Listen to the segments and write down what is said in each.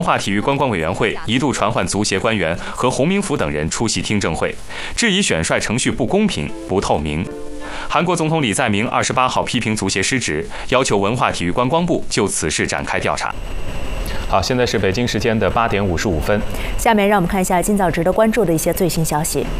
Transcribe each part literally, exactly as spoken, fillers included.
文化体育观光委员会一度传唤足协官员和洪明甫等人出席听证会，质疑选帅程序不公平、不透明。韩国总统李在明二十八号批评足协失职，要求文化体育观光部就此事展开调查。好，现在是北京时间的八点五十五分。 下面让我们看一下今早值得关注的一些最新消息。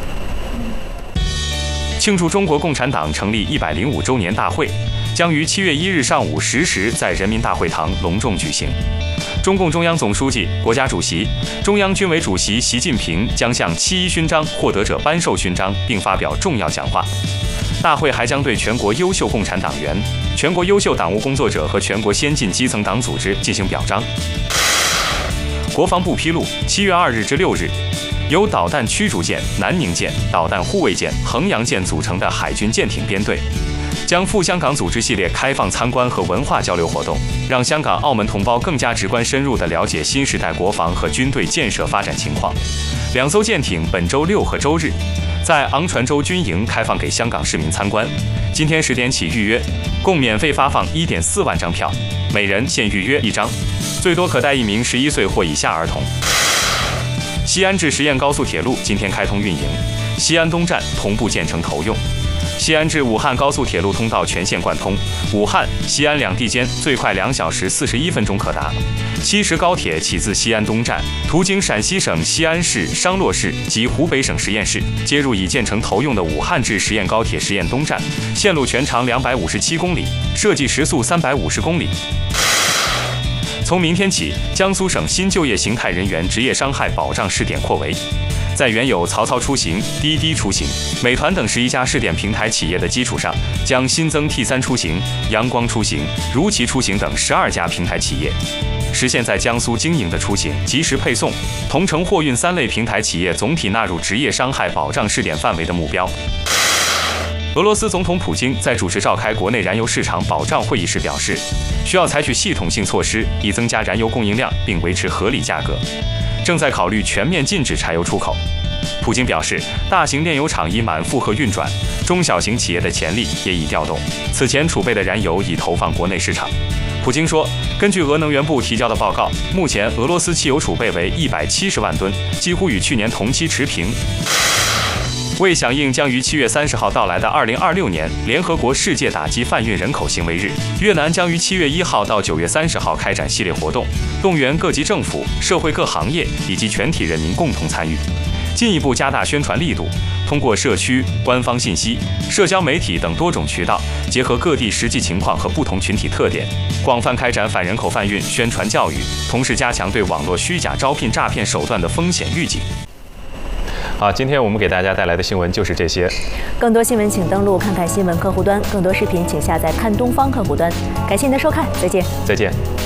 庆祝中国共产党成立一百零五周年大会将于七月一日上午十时在人民大会堂隆重举行。中共中央总书记、国家主席、中央军委主席习近平将向七一勋章获得者颁授勋章，并发表重要讲话。大会还将对全国优秀共产党员、全国优秀党务工作者和全国先进基层党组织进行表彰。国防部披露，七月二日至六日，由导弹驱逐舰、南宁舰、导弹护卫舰、衡阳舰组成的海军舰艇编队，将赴香港组织系列开放参观和文化交流活动，让香港、澳门同胞更加直观深入地了解新时代国防和军队建设发展情况。两艘舰艇本周六和周日在昂船洲军营开放给香港市民参观，今天十点起预约，共免费发放 一点四万张票，每人限预约一张，最多可带一名十一岁或以下儿童。西安至十堰高速铁路今天开通运营，西安东站同步建成投用。西安至武汉高速铁路通道全线贯通，武汉、西安两地间最快两小时四十一分钟可达。西石高铁起自西安东站，途经陕西省西安市、商洛市及湖北省十堰市，接入已建成投用的武汉至十堰高铁十堰东站，线路全长两百五十七公里，设计时速三百五十公里。从明天起，江苏省新就业形态人员职业伤害保障试点扩围。在原有曹操出行、滴滴出行、美团等十一家试点平台企业的基础上，将新增 T 三 出行、阳光出行、如祺出行等十二家平台企业，实现在江苏经营的出行、即时配送、同城货运三类平台企业总体纳入职业伤害保障试点范围的目标。俄罗斯总统普京在主持召开国内燃油市场保障会议时表示，需要采取系统性措施，以增加燃油供应量并维持合理价格。正在考虑全面禁止柴油出口。普京表示，大型炼油厂已满负荷运转，中小型企业的潜力也已调动，此前储备的燃油已投放国内市场。普京说，根据俄能源部提交的报告，目前俄罗斯汽油储备为一百七十万吨，几乎与去年同期持平。为响应将于七月三十号到来的二零二六年联合国世界打击贩运人口行为日，越南将于七月一号到九月三十号开展系列活动，动员各级政府、社会各行业以及全体人民共同参与，进一步加大宣传力度，通过社区、官方信息、社交媒体等多种渠道，结合各地实际情况和不同群体特点，广泛开展反人口贩运宣传教育，同时加强对网络虚假招聘诈骗手段的风险预警。好，今天我们给大家带来的新闻就是这些。 更多新闻请登录看看新闻客户端，更多视频请下载看东方客户端。感谢您的收看，再见。 再见。